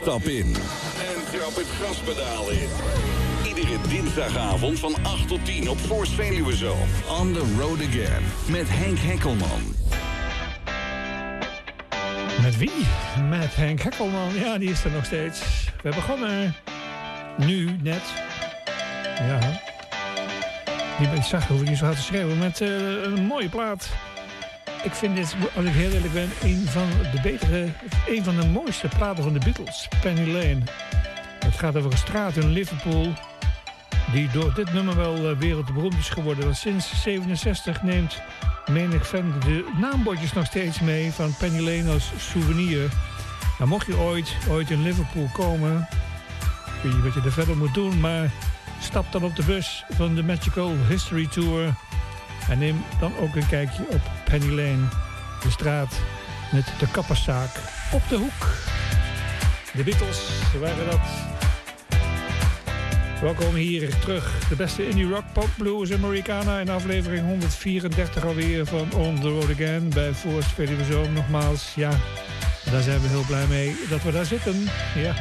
Stap in en trap het gaspedaal in. Iedere dinsdagavond van 8 tot 10 op Force Veluwe Zoom. On the road again met Henk Hekkelman. Met wie? Met Henk Hekkelman. Ja, die is er nog steeds. We begonnen nu net. Ja. Ik zag, hoef ik niet zo hard te schreeuwen. Met een mooie plaat. Ik vind dit, als ik heel eerlijk ben, een van de mooiste platen van de Beatles. Penny Lane. Het gaat over een straat in Liverpool die door dit nummer wel wereldberoemd is geworden. Want sinds 1967 neemt menig fan de naambordjes nog steeds mee van Penny Lane als souvenir. Nou, mocht je ooit in Liverpool komen, ik weet niet wat je er verder moet doen, maar stap dan op de bus van de Magical History Tour en neem dan ook een kijkje op Penny Lane, de straat met de kapperszaak op de hoek. De Beatles waren dat. Welkom hier terug. De beste indie rock, pop, blues, Americana in aflevering 134 alweer van On The Road Again bij Force Veluwe Zoom. Nogmaals, ja, daar zijn we heel blij mee dat we daar zitten. Ja.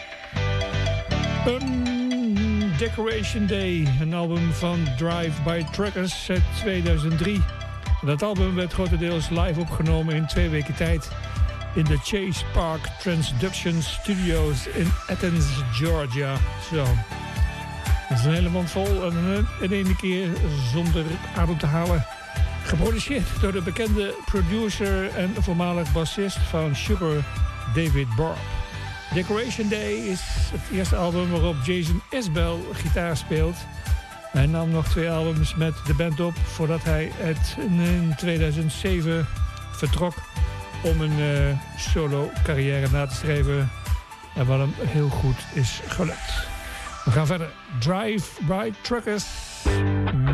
Decoration Day, een album van Drive by Truckers uit 2003. Dat album werd grotendeels live opgenomen in 2 weken tijd in de Chase Park Transduction Studios in Athens, Georgia. Zo. Dat is een hele mond vol en in één keer zonder adem te halen. Geproduceerd door de bekende producer en voormalig bassist van Sugar, David Barb. Decoration Day is het eerste album waarop Jason Isbell gitaar speelt. Hij nam nog 2 albums met de band op voordat hij in 2007 vertrok om een solo carrière na te streven. En wat hem heel goed is gelukt. We gaan verder. Drive by Truckers